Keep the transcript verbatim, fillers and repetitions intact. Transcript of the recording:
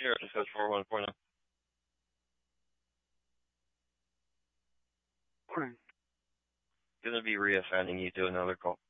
Here, this is four one four now. Morning. Gonna be reassigning you to another call.